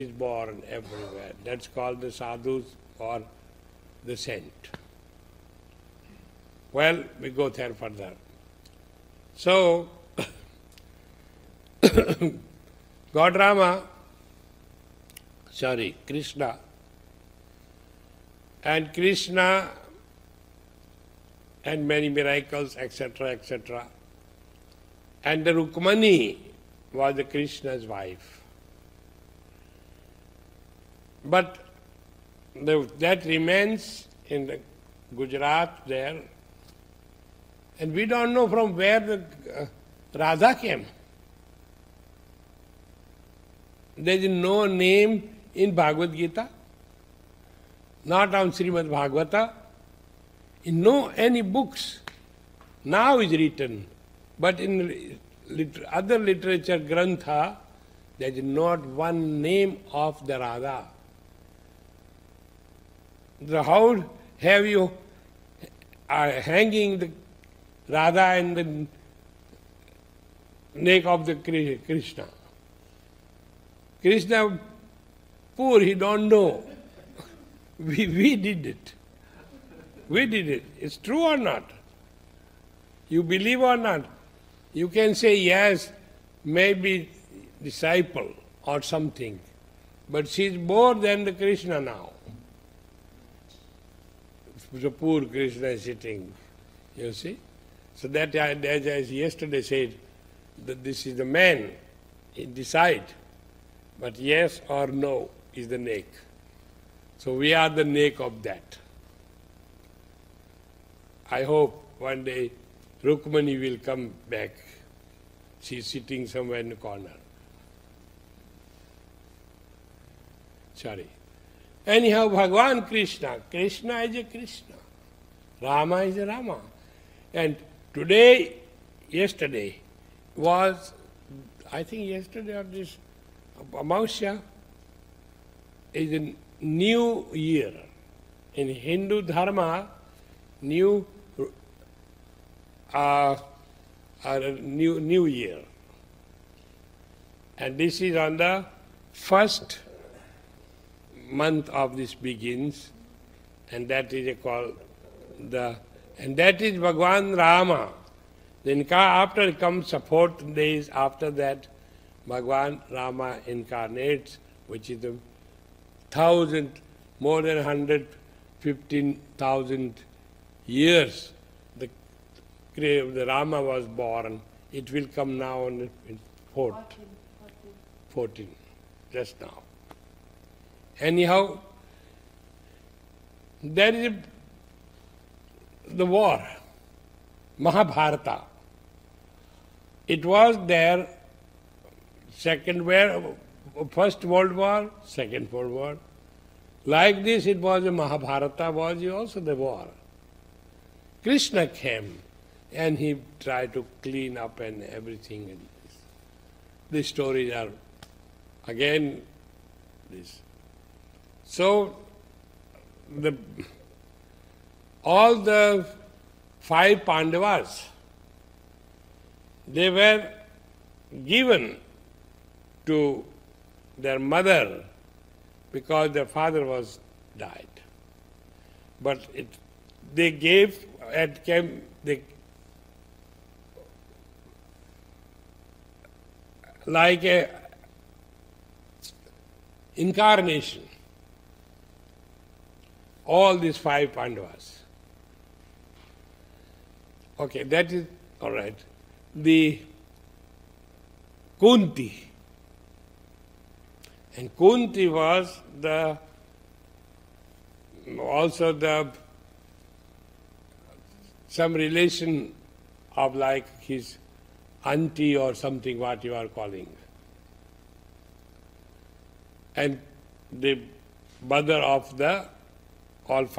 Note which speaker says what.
Speaker 1: is born everywhere. That's called the sadhus or the saint. Well, we go there further. So, God Rama, Krishna, and Krishna and many miracles, etc., etc. And the Rukmani was the Krishna's wife. But that remains in the Gujarat there, and we don't know from where the Radha came. There is no name in Bhagavad Gita, not on Srimad Bhagavata, in no any books. Now is written, but in other literature, Grantha, there is not one name of the Radha. How have you hanging the Radha in the neck of the Krishna? Krishna, poor, he don't know. We did it. We did it. It's true or not? You believe or not? You can say yes, maybe disciple or something, but she is more than the Krishna now. The poor Krishna is sitting, you see. So that, as I yesterday said, that this is the man, he decide, but yes or no is the neck. So we are the neck of that. I hope one day Rukmani will come back. She is sitting somewhere in the corner. Sorry. Anyhow, Bhagavan Krishna is a Krishna. Rama is a Rama. And yesterday was, I think yesterday or this, Amavasya is a new year. In Hindu Dharma, new year. And this is on the first month of this begins, and that is called and that is Bhagavan Rama. Then after comes 4 days after that, Bhagavan Rama incarnates, which is more than 115,000 years. The Rama was born. It will come now in 14, just now. Anyhow, there is the war, Mahabharata. It was there, First World War, Second World War. Like this, it was a Mahabharata, was also the war. Krishna came and he tried to clean up and everything. And the stories are again this. So, all the 5 Pandavas, they were given to their mother because their father was died. But they gave like a incarnation. All these 5 Pandavas. Okay, that is all right. The Kunti. And Kunti was also some relation of like his auntie or something, what you are calling. And the mother of all 5